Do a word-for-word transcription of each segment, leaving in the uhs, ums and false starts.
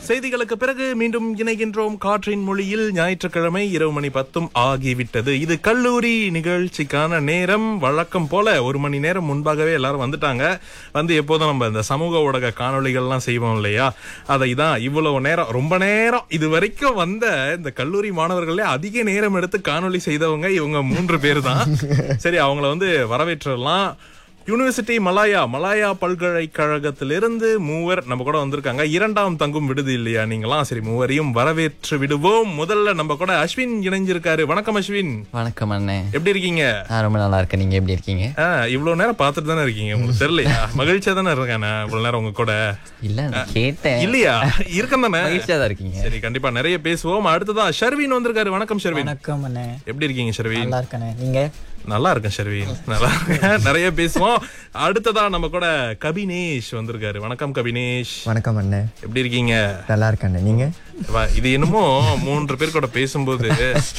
செய்திகளுக்கு பிறகு மீண்டும் இணைகின்றோம். காற்றின் மொழியில் ஞாயிற்றுக்கிழமை இரவு மணி பத்தும் ஆகிவிட்டது. இது கல்லூரி நிகழ்ச்சிக்கான நேரம். வழக்கம் போல ஒரு மணி நேரம் முன்பாகவே எல்லாரும் வந்துட்டாங்க. வந்து எப்போதும் நம்ம இந்த சமூக ஊடக காணொளிகள்லாம் செய்வோம் இல்லையா, அதை தான் இவ்வளவு நேரம் ரொம்ப நேரம் இது வரைக்கும் வந்த இந்த கல்லூரி மாணவர்களே அதிக நேரம் எடுத்து காணொளி செய்தவங்க இவங்க மூன்று பேர் தான். சரி, அவங்கள வந்து வரவேற்றலாம். யூனிவர்சிட்டி மலாயா மலாயா பல்கலைக்கழகத்திலிருந்து மூவர் நம்ம கூட வந்திருக்காங்க. இரண்டாம் தங்கும் விடுதி இல்லையா நீங்களாம்? சரி, மூவரையும் வரவேற்று விடுவோம். முதல்ல நம்ம கூட அஸ்வின் இணைஞ்சிருக்காரு. வணக்கம் அஸ்வின். வணக்கம் அண்ணே, எப்படி இருக்கீங்க? ரொம்ப நல்லா இருக்கேன். நீங்க எப்படி இருக்கீங்க? இவ்வளவு நேரம் பாத்துட்டு தானே இருக்கீங்க, உங்களுக்கு தெரியலையா? மகிழ்ச்சியா தானே இருக்கேன் இவ்வளவு நேரம் உங்க கூட. இல்ல கேட்டேன். இல்லையா? இருக்கேன் தானே? மகிழ்ச்சியா தான் இருக்கீங்க. சரி, கண்டிப்பா நிறைய பேசுவோம். அடுத்ததான் ஷர்வின் வந்திருக்காரு. வணக்கம் ஷர்வின். வணக்கம் அண்ணே, எப்படி இருக்கீங்க ஷர்வின்? நல்லா இருக்கேன். நீங்க? நல்லா இருக்கேன் ஷர்வின், நல்லா இருக்கேன். நிறைய பேசுவோம். அடுத்ததா நம்ம கூட கபினேஷ் வந்திருக்காரு. வணக்கம் கபினேஷ். வணக்கம் அண்ணே, எப்படி இருக்கீங்க? நல்லா இருக்கேன். நீங்க? இது என்னமோ மூன்று பேர் கூட பேசும்போது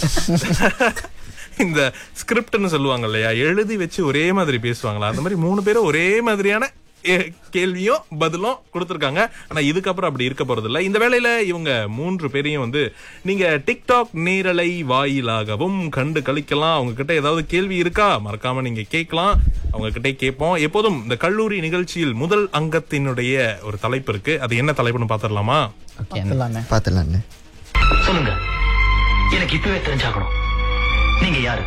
இந்த ஸ்கிரிப்ட்னு சொல்லுவாங்க இல்லையா, எழுதி வச்சு ஒரே மாதிரி பேசுவாங்களா, அந்த மாதிரி மூணு பேரும் ஒரே மாதிரியான கேள்வியும் பதிலும் கொடுத்திருக்காங்க. ஆனா இதுக்கப்புறம் அப்படி இருக்க போறது இல்ல. இந்த வேளையில இவங்க மூன்று பேரையும் வந்து நீங்க டிக்டாக் நேரலை வாயிலாகவும் கண்டு கழிக்கலாம். அவங்க கிட்ட ஏதாவது கேள்வி இருக்கா மறக்காம நீங்க கேட்கலாம். அவங்க கிட்டே கேட்போம். எப்போதும் இந்த கல்லூரி நிகழ்ச்சியில் முதல் அங்கத்தினுடைய ஒரு தலைப்பு இருக்கு. அது என்ன தலைப்புன்னு பாத்திரலாமா? பாத்திரலாம். சொல்லுங்க, எனக்கு இப்பவே தெரிஞ்சாகணும். நீங்க யாரு?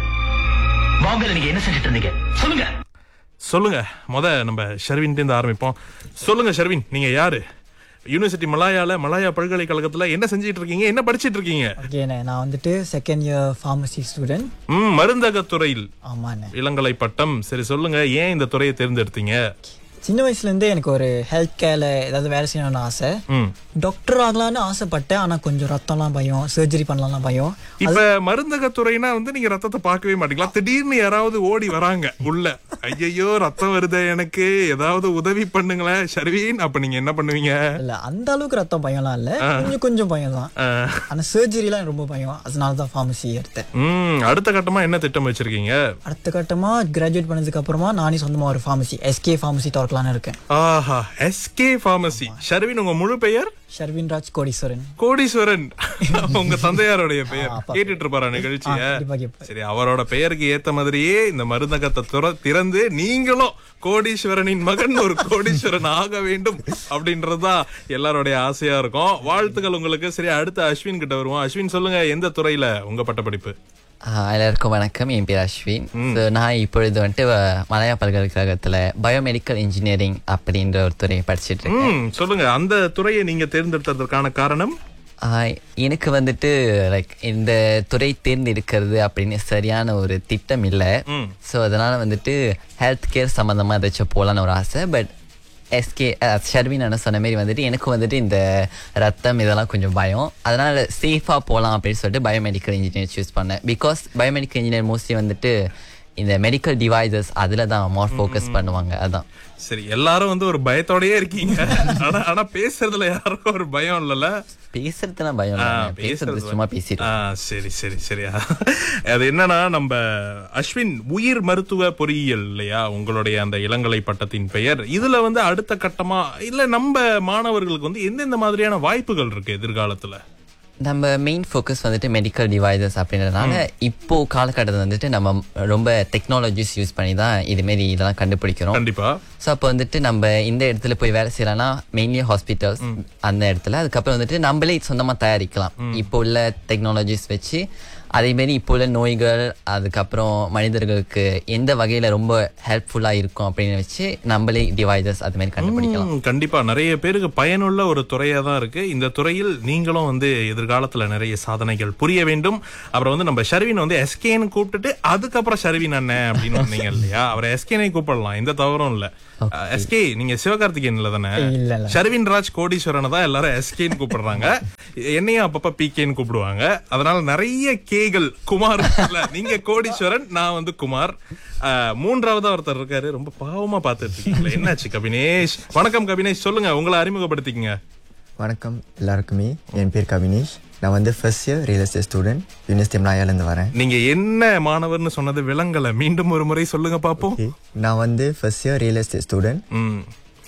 பாம்பேல நீங்க என்ன செஞ்சுட்டு இருந்தீங்க? சொல்லுங்க சொல்லுங்க. முத நம்ம ஷர்வின் இருந்து ஆரம்பிப்போம். சொல்லுங்க ஷர்வின், நீங்க யாரு? யூனிவர்சிட்டி மலாயால மலாயா பல்கலைக்கழகத்துல என்ன செஞ்சிட்டு இருக்கீங்க, என்ன படிச்சிட்டு இருக்கீங்க? நான் வந்துட்டு செகண்ட் இயர் ஃபார்மசி ஸ்டூடெண்ட். ம் மருந்தக துறையில் ஆமாண்ணே, இளங்கலை பட்டம். சரி, சொல்லுங்க, ஏன் இந்த துறையை தேர்ந்தெடுத்தீங்க? சின்ன வயசுல இருந்தே எனக்கு ஒரு ஹெல்த் கேர்ல ஏதாவது வேலை செய்யணும்னு ஆசை. டாக்டர் ஆகலான்னு ஆசைப்பட்டேன். ஆனா கொஞ்சம் ரத்தம்லாம் பயம், சர்ஜரி பண்ணலாம் பயம். இப்ப மருந்தக துறைனா வந்து நீங்க ரத்தத்தை பார்க்கவே மாட்டீங்களா? திடீர்னு யாராவது ஓடி வராங்க உள்ள, ஐயோ ரத்தம் வருது எனக்கு, ஏதாவது உதவி பண்ணுங்களேன் ஷர்வின், அப்ப நீங்க என்ன பண்ணுவீங்க? இல்ல அந்த அளவுக்கு ரத்தம் பயம்லாம் இல்ல, கொஞ்சம் கொஞ்சம் பயம் தான். ஆனா சர்ஜரி எல்லாம் ரொம்ப பயம். அதனாலதான் ஃபார்மசி எடுத்தேன். ம் அடுத்த கட்டமா என்ன திட்டம் வச்சிருக்கீங்க? அடுத்த கட்டமா கிராஜுவேட் பண்ணதுக்கு அப்புறமா நானே சொந்தமா ஒரு ஃபார்மசி, எஸ்கே ஃபார்மசி இருக்கேன். ஆஹா, எஸ்கே ஃபார்மசி. ஷர்வின், உங்க முழு பெயர்? ஷர்வின் ராஜ் கோடீஸ்வரன். கோடீஸ்வரன் உங்க தந்தையாரோடைய பெயர். கேட்டுட்டு இருப்பாரா நிகழ்ச்சிய? சரி, அவரோட பெயருக்கு ஏத்த மாதிரியே இந்த மருந்தகத்தை திறந்து நீங்களும் கோடீஸ்வரனின் மகன் ஒரு கோடீஸ்வரன் ஆக வேண்டும் அப்படின்றதுதான் எல்லாருடைய ஆசையா இருக்கும். வாழ்த்துக்கள் உங்களுக்கு. சரி, அடுத்த அஸ்வின் கிட்ட வருவோம். அஸ்வின், சொல்லுங்க, எந்த துறையில உங்க பட்டப்படிப்பு? எல்லாருக்கும் வணக்கம். என் பேர் அஸ்வின். நான் இப்பொழுது வந்துட்டு மலாயா பல்கலைக்கழகத்துல பயோமெடிக்கல் இன்ஜினியரிங் அப்படின்ற ஒரு துறையை படிச்சுட்டு இருக்கேன். சொல்லுங்க, அந்த துறையை நீங்க தேர்ந்தெடுத்ததற்கான காரணம்? எனக்கு வந்துட்டு லைக் இந்த துறை தேர்ந்தெடுக்கிறது அப்படின்னு சரியான ஒரு திட்டம் இல்லை. ஸோ அதனால வந்துட்டு ஹெல்த் கேர் சம்மந்தமா ஏதாச்சும் போகலான்னு ஒரு ஆசை. பட் எஸ்கே ஷர்வின் அண்ணா சொன்ன மாரி வந்துட்டு எனக்கு வந்துட்டு இந்த ரத்தம் இதெல்லாம் கொஞ்சம் பயம். அதனால சேஃபாக போகலாம் அப்படின்னு சொல்லிட்டு பயோமெடிக்கல் இன்ஜினியர் சூஸ் பண்ணேன். பிகாஸ் பயோமெடிக்கல் இன்ஜினியர் மோஸ்ட்லி வந்துட்டு இந்த மெடிக்கல் டிவைசஸ் அதுல தான் மோர் ஃபோக்கஸ் பண்ணுவாங்க. அதான். சரி, எல்லாரும் வந்து ஒரு பயத்தோடயே இருக்கீங்க. ஆனா ஆனா பேசுறதுல யாருக்கும் ஒரு பயம் இல்லல? பேசுறதுனா பயம், பேசுறது சும்மா பேசிட்டு. சரி சரி சரி அது என்னன்னா, நம்ம அஸ்வின் உயிர் மருத்துவ பொறியியல் இல்லையா உங்களுடைய அந்த இளங்கலை பட்டத்தின் பெயர். இதுல வந்து அடுத்த கட்டமா இல்ல நம்ம மாணவர்களுக்கு வந்து எந்தெந்த மாதிரியான வாய்ப்புகள் இருக்கு எதிர்காலத்துல? நம்ம மெயின் ஃபோக்கஸ் வந்துட்டு மெடிக்கல் டிவைசஸ் அப்படின்றதுனால இப்போ காலகட்டத்தில் வந்துட்டு நம்ம ரொம்ப டெக்னாலஜிஸ் யூஸ் பண்ணி தான் இதுமாரி இதெல்லாம் கண்டுபிடிக்கிறோம். கண்டிப்பா. ஸோ அப்போ வந்துட்டு நம்ம இந்த இடத்துல போய் வேலை செய்யலாம்னா மெயின்லி ஹாஸ்பிட்டல்ஸ் அந்த இடத்துல. அதுக்கப்புறம் வந்துட்டு நம்மளே சொந்தமாக தயாரிக்கலாம் இப்போ உள்ள டெக்னாலஜிஸ் வச்சு. அதேமாரி இப்போ உள்ள நோய்கள் அதுக்கப்புறம் மனிதர்களுக்கு எந்த வகையில ரொம்ப ஹெல்ப்ஃபுல்லா இருக்கும் அப்படின்னு வச்சு நம்மளே டிவைசஸ் அது மாதிரி கண்டுபிடிக்கலாம். கண்டிப்பா நிறைய பேருக்கு பயனுள்ள ஒரு துறையா தான் இருக்கு. இந்த துறையில் நீங்களும் வந்து எதிர்காலத்துல நிறைய சாதனைகள் புரிய வேண்டும். அப்புறம் வந்து நம்ம ஷர்வின் வந்து எஸ்கேன்னு கூப்பிட்டுட்டு அதுக்கப்புறம் ஷர்வின் அண்ணன் அப்படின்னு வந்தீங்க இல்லையா, அவரை எஸ்கேனை கூப்பிடலாம், எந்த தவறும் இல்ல. எஸ்கே, நீங்க சிவகார்த்திகேயன்ல தானே? ஷர்வின் ராஜ் கோடீஸ்வரனை தான் எல்லாரும் எஸ்கேன்னு கூப்பிடுறாங்க. என்னையும் அப்பப்ப பிகேன்னு கூப்பிடுவாங்க. அதனால நிறைய கேகள் குமார். நீங்க கோடீஸ்வரன், நான் வந்து குமார். மூன்றாவது ஒருத்தர் இருக்காரு, ரொம்ப பாவமா பாத்துட்டு இருக்கீங்களா, என்னாச்சு கபினேஷ்? வணக்கம் கபினேஷ், சொல்லுங்க, உங்களை அறிமுகப்படுத்திக்கங்க. வணக்கம் எல்லாருக்குமே, என் பேர் கபினேஷ். நான் வந்து first year real estate student, university மலாயாலேருந்து வரேன். நீங்க என்ன மாணவர்னு சொன்னது விளங்கல, மீண்டும் ஒரு முறை சொல்லுங்க பாப்போம். நான் வந்து first year real estate student.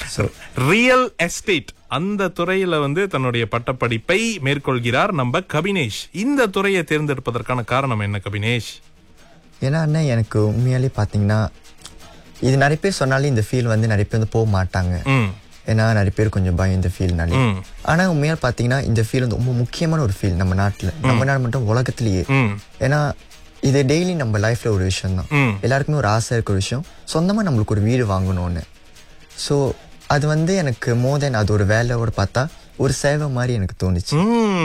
Real estate அந்த துறையில வந்து தன்னுடைய பட்டப்படிப்பை மேற்கொள்கிறார் நம்ம கபினேஷ். இந்த துறையை தேர்ந்தெடுப்பதற்கான காரணம் என்ன கபினேஷ்? ஏன்னா அண்ணன் எனக்கு உண்மையாலே பார்த்தீங்கன்னா இது நிறைய பேர் சொன்னாலும் இந்த ஃபீல் வந்து நிறைய பேர் வந்து போக மாட்டாங்க. ஏன்னா நிறைய பேர் கொஞ்சம் பயம் இந்த ஃபீல்னாலே. ஆனா உண்மையா பார்த்தீங்கன்னா இந்த ஃபீல் வந்து ரொம்ப முக்கியமான ஒரு ஃபீல் நம்ம நாட்டில், நம்ம நாடு மட்டும் உலகத்திலேயே. ஏன்னா இது டெய்லி நம்ம லைஃப்ல ஒரு விஷயம் தான். எல்லாருக்குமே ஒரு ஆசை இருக்கிற விஷயம், சொந்தமா நம்மளுக்கு ஒரு வீடு வாங்கணும்னு. ஸோ அது வந்து எனக்கு மோர் தென் அது ஒரு வேலையோட பார்த்தா ஒரு சேவை மாதிரி எனக்கு தோணுச்சு.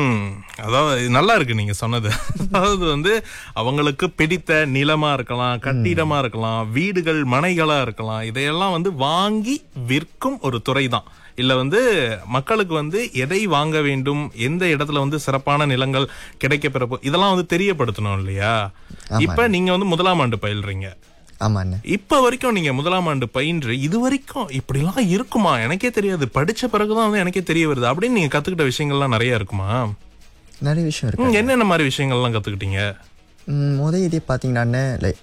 அதாவது நல்லா இருக்கு நீங்க சொன்னது. அதாவது வந்து அவங்களுக்கு பிடித்த நிலமா இருக்கலாம், கட்டிடமா இருக்கலாம், வீடுகள் மனைகளா இருக்கலாம், இதையெல்லாம் வந்து வாங்கி விற்கும் ஒரு துறை தான். இல்ல வந்து மக்களுக்கு வந்து எதை வாங்க வேண்டும், எந்த இடத்துல வந்து சிறப்பான நிலங்கள் கிடைக்க பெறப்போ இதெல்லாம் வந்து தெரியப்படுத்தணும் இல்லையா? இப்ப நீங்க வந்து முதலாம் ஆண்டு பயில்றீங்க. ஆமாண்ணே. இப்ப வரைக்கும் நீங்க முதலாம் ஆண்டு பயின்று இது வரைக்கும் இப்படி எல்லாம் இருக்குமா எனக்கே தெரியாது, படிச்ச பிறகுதான் வந்து எனக்கே தெரிய வருது அப்படின்னு நீங்க கத்துக்கிட்ட விஷயங்கள்லாம் நிறைய இருக்குமா? நிறைய விஷயம் இருக்கு. என்னென்ன மாதிரி விஷயங்கள்லாம் கத்துக்கிட்டீங்க? முதல் இதே பாத்தீங்கன்னா லைக்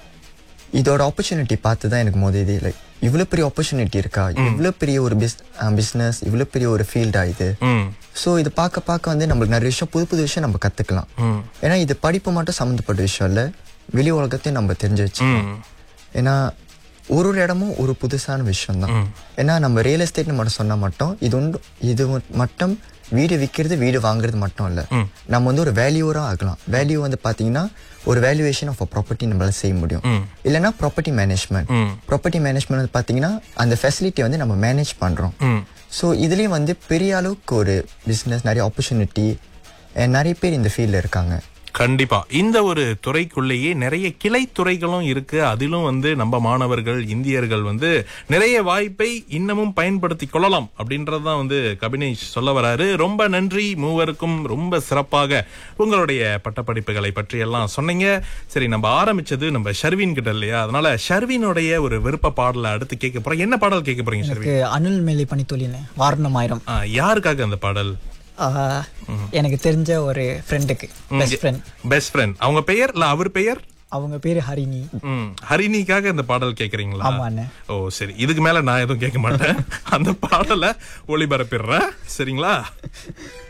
இதோட ஆப்பர்ச்சுனிட்டி பார்த்து தான் எனக்கு முதல் இதே லைக் இவ்வளவு பெரிய ஆப்பர்ச்சுனிட்டி இருக்கா, இவ்வளவு பெரிய ஒரு பிசினஸ், இவ்வளவு பெரிய ஒரு ஃபீல்டா இது. ஸோ இது பார்க்க பார்க்க வந்து நம்மளுக்கு நிறைய விஷயம், புது புது விஷயம் நம்ம கத்துக்கலாம். ஏன்னா இது படிப்பு மட்டும் சம்மந்தப்பட்ட விஷயம் இல்லை, வெளி உலகத்தையும் நம்ம தெரிஞ்சு வச்சுக்கணும். ஏன்னா ஒரு ஒரு இடமும் ஒரு புதுசான விஷயம் தான். ஏன்னா நம்ம ரியல் எஸ்டேட்னு மட்டும் சொன்னா மட்டும் இது ஒன்று இது மட்டும் வீடு விற்கிறது வீடு வாங்குறது மட்டும் இல்லை, நம்ம வந்து ஒரு வேல்யூரா ஆகலாம். வேல்யூ வந்து பாத்தீங்கன்னா ஒரு வேல்யூவேஷன் ஆஃப் ப்ராப்பர்ட்டி நம்மளால செய்ய முடியும். இல்லைன்னா ப்ராப்பர்ட்டி மேனேஜ்மெண்ட். ப்ராப்பர்ட்டி மேனேஜ்மெண்ட் வந்து பாத்தீங்கன்னா அந்த ஃபெசிலிட்டியை வந்து நம்ம மேனேஜ் பண்றோம். ஸோ இதுலயும் வந்து பெரிய அளவுக்கு ஒரு பிசினஸ், நிறைய ஆப்பர்ச்சுனிட்டி, நிறைய பேர் இந்த ஃபீல்ட்ல இருக்காங்க. கண்டிப்பா இந்த ஒரு துறைக்குள்ளேயே நிறைய கிளை துறைகளும் இருக்கு. அதிலும் வந்து நம்ம மாணவர்கள் இந்தியர்கள் வந்து நிறைய வாய்ப்பை இன்னமும் பயன்படுத்தி கொள்ளலாம் அப்படின்றதுதான் வந்து கபினேஷ் சொல்ல வராரு. ரொம்ப நன்றி மூவருக்கும், ரொம்ப சிறப்பாக உங்களுடைய பட்டப்படிப்புகளை பற்றி எல்லாம் சொன்னீங்க. சரி, நம்ம ஆரம்பிச்சது நம்ம ஷர்வின் கிட்ட இல்லையா, அதனால ஷர்வினுடைய ஒரு விருப்ப பாடலை அடுத்து கேட்க போறோம். என்ன பாடல் கேட்க போறீங்க ஷர்வின்? அனுல் மேலே பணித்தொழில் வாரணம் ஆயிரம். யாருக்காக அந்த பாடல்? எனக்கு தெரிஞ்ச ஒரு ஃப்ரெண்டுக்கு, பெஸ்ட் ஃப்ரெண்ட். Best friend. அவங்க பெயர் இல்ல அவர் பெயர்? அவங்க பேரு ஹரிணி. ஹரிணிக்காக இந்த பாடல் கேக்குறீங்களா? ஆமாண்ணே. ஓ சரி, இதுக்கு மேல நான் எதுவும் கேட்க மாட்டேன். அந்த பாடலை ஒளிபரப்பிடுறேன், சரிங்களா?